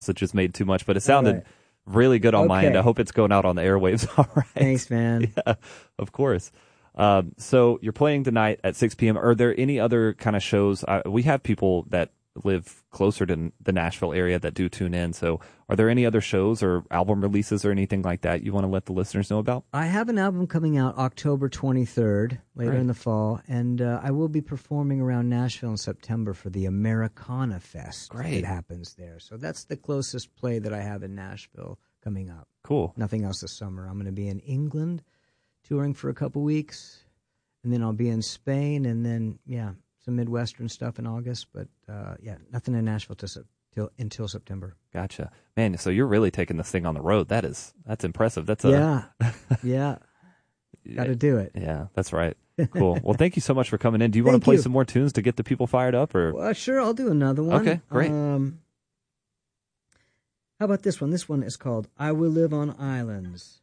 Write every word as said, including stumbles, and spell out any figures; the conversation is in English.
that just made too much, but it sounded right. really good on okay. my end. I hope it's going out on the airwaves all right. Thanks, man. Yeah, of course. Um, so you're playing tonight at six p.m. Are there any other kind of shows? Uh, we have people that live closer to the Nashville area that do tune in. So are there any other shows or album releases or anything like that you want to let the listeners know about? I have an album coming out October twenty-third, later Great. in the fall, and uh, I will be performing around Nashville in September for the Americana Fest Great. that happens there. So that's the closest play that I have in Nashville coming up. Cool. Nothing else this summer. I'm going to be in England touring for a couple weeks, and then I'll be in Spain, and then, yeah, some Midwestern stuff in August, but uh, yeah, nothing in Nashville till, till until September. Gotcha, man. So you're really taking this thing on the road. That is that's impressive. That's a, yeah, yeah. Got to do it. Yeah, that's right. Cool. Well, thank you so much for coming in. Do you want Thank to play you. some more tunes to get the people fired up, or? Well, sure, I'll do another one. Okay, great. Um, how about this one? This one is called "I Will Live on Islands."